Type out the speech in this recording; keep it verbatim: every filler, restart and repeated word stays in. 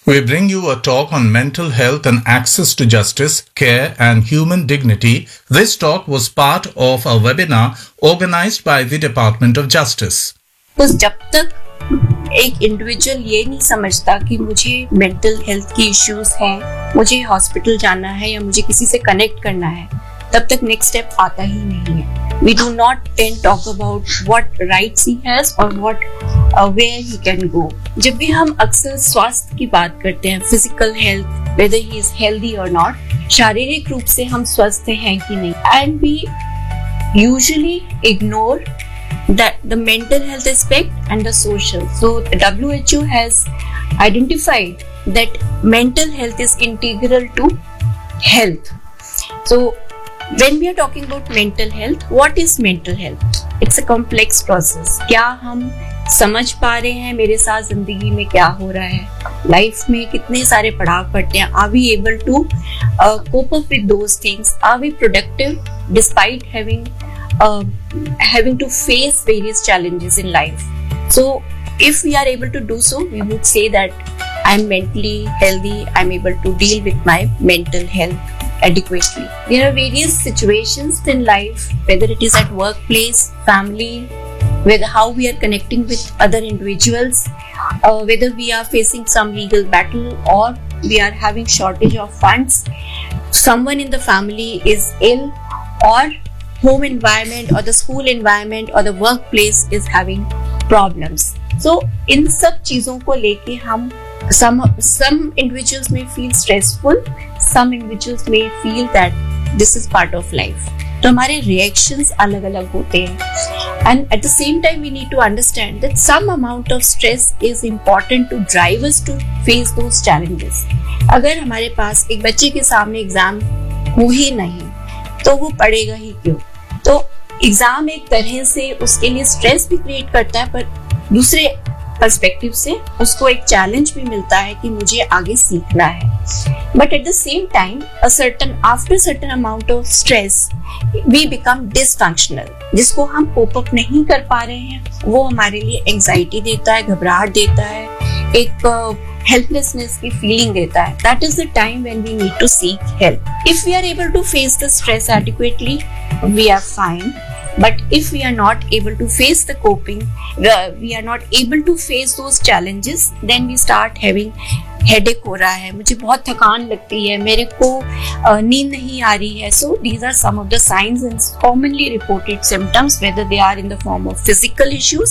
We bring you a talk on mental health and access to justice, care, and human dignity. This talk was part of a webinar organized by the Department of Justice. तो जब तक एक individual ये नहीं समझता कि मुझे mental health की इश्यूज हैं, मुझे हॉस्पिटल जाना है या मुझे किसी से कनेक्ट करना है, तब तक नेक्स्ट स्टेप आता ही नहीं है. We do not then talk about what rights he has or what uh, where he can go. जब भी हम अक्सर स्वास्थ्य की बात करते हैं, physical health, whether he is healthy or not, शारीरिक रूप से हम स्वस्थ हैं कि नहीं, and we usually ignore that the mental health aspect and the social. So the W H O has identified that mental health is integral to health. So when we are talking about mental health, what is mental health? It's a complex process. क्या हम समझ पा रहे हैं मेरे साथ जिंदगी में क्या हो रहा है, लाइफ में कितने सारे पड़ाव पड़ते हैं, are we able to uh, cope up with those things, are we productive despite having uh, having to face various challenges in life. So if we are able to do so, we would say that I'm mentally healthy, I'm able to deal with my mental health adequately. There are various situations in life, whether it is at workplace, family, whether how we are connecting with other individuals, uh, whether we are facing some legal battle or we are having shortage of funds, someone in the family is ill, or home environment or the school environment or the workplace is having problems. So इन सब चीजों को लेके हम some some individuals may feel stressful, some individuals may feel that this is part of life. तो हमारे reactions अलग अलग होते हैं, and at the same time we need to understand that some amount of stress is important to drive us to face those challenges. अगर हमारे पास एक बच्चे के सामने एग्जाम हो ही नहीं तो वो पढ़ेगा ही क्यों? तो एग्जाम एक तरह से उसके लिए स्ट्रेस भी क्रिएट करता है, पर दूसरे पर्सपेक्टिव से उसको एक चैलेंज भी मिलता है कि मुझे आगे सीखना है. But at the same time a certain after certain amount of stress we become dysfunctional, जिसको हम कोप अप नहीं कर पा रहे हैं, वो हमारे लिए एंजाइटी देता है, घबराहट देता है, एक helplessness की feeling देता है. That is the time when we need to seek help. If we are able to face the stress adequately, we are fine. But if we are not able to face the coping, we are not able to face those challenges, then we start having headache हो रहा है, मुझे बहुत थकान लगती है, मेरे को नींद नहीं आ रही है. So these are some of the signs and commonly reported symptoms, whether they are in the form of physical issues